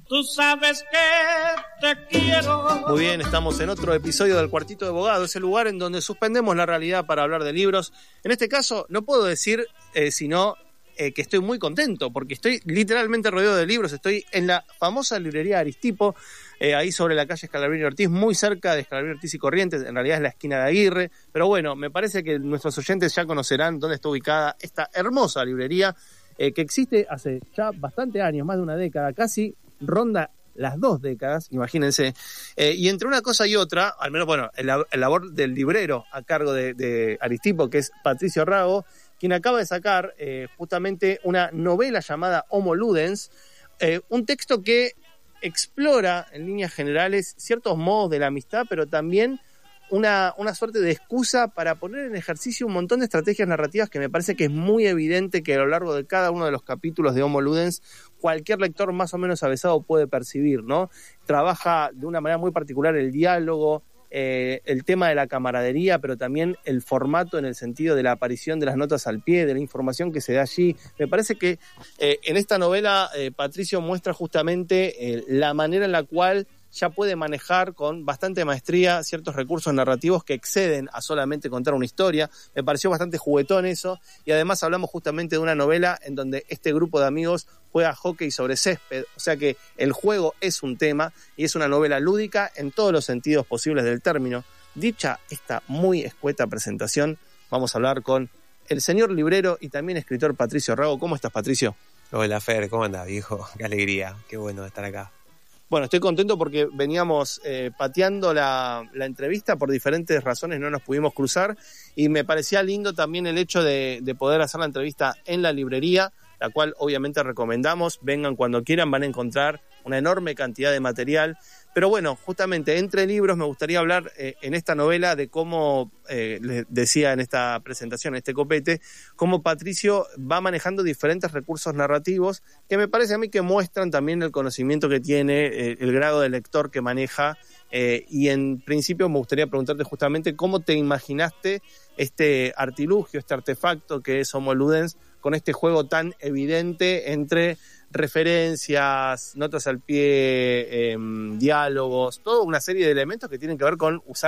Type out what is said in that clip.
Tú sabes que te quiero. Muy bien, estamos en otro episodio del Cuartito de Abogado, ese lugar en donde suspendemos la realidad para hablar de libros. En este caso, no puedo decir sino que estoy muy contento, porque estoy literalmente rodeado de libros. Estoy en la famosa librería Aristipo, ahí sobre la calle Scalabrini Ortiz, muy cerca de Scalabrini Ortiz y Corrientes. En realidad es la esquina de Aguirre, pero bueno, me parece que nuestros oyentes ya conocerán dónde está ubicada esta hermosa librería, que existe hace ya bastante años, más de una década, casi ronda las 2 décadas, imagínense, y entre una cosa y otra, al menos, bueno, el labor del librero a cargo de Aristipo, que es Patricio Rago, quien acaba de sacar justamente una novela llamada Homo Ludens, un texto que explora en líneas generales ciertos modos de la amistad, pero también una suerte de excusa para poner en ejercicio un montón de estrategias narrativas que me parece que es muy evidente que a lo largo de cada uno de los capítulos de Homo Ludens cualquier lector más o menos avesado puede percibir, ¿no? Trabaja de una manera muy particular el diálogo, el tema de la camaradería, pero también el formato en el sentido de la aparición de las notas al pie, de la información que se da allí. Me parece que en esta novela Patricio muestra justamente la manera en la cual ya puede manejar con bastante maestría ciertos recursos narrativos que exceden a solamente contar una historia. Me pareció bastante juguetón eso, y además hablamos justamente de una novela en donde este grupo de amigos juega hockey sobre césped, o sea que el juego es un tema y es una novela lúdica en todos los sentidos posibles del término. Dicha esta muy escueta presentación, vamos a hablar con el señor librero y también escritor Patricio Rago. ¿Cómo estás, Patricio? Hola, Fer, ¿cómo andás, viejo? Qué alegría, qué bueno estar acá. Bueno, estoy contento porque veníamos pateando la entrevista, por diferentes razones no nos pudimos cruzar, y me parecía lindo también el hecho de poder hacer la entrevista en la librería, la cual obviamente recomendamos. Vengan cuando quieran, van a encontrar una enorme cantidad de material. Pero bueno, justamente entre libros me gustaría hablar en esta novela de cómo, les decía en esta presentación, en este copete, cómo Patricio va manejando diferentes recursos narrativos que me parece a mí que muestran también el conocimiento que tiene, el grado de lector que maneja, y en principio me gustaría preguntarte justamente cómo te imaginaste este artilugio, este artefacto que es Homo Ludens, con este juego tan evidente entre referencias, notas al pie, diálogos, toda una serie de elementos que tienen que ver con usar